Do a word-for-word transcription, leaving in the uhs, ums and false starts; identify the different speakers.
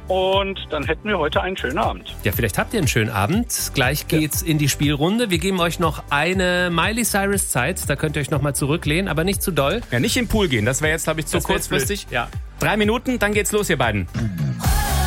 Speaker 1: Und dann hätten wir heute einen schönen Abend.
Speaker 2: Ja, vielleicht habt ihr einen schönen Abend. Gleich geht's ja. in die Spielrunde. Wir geben euch noch eine Miley Cyrus Zeit. Da könnt ihr euch noch mal zurücklehnen, aber nicht zu doll.
Speaker 3: Ja, nicht in den Pool gehen. Das wäre jetzt, glaube ich, zu
Speaker 2: das
Speaker 3: kurzfristig.
Speaker 2: Ja.
Speaker 3: Drei Minuten, dann geht's los, ihr beiden.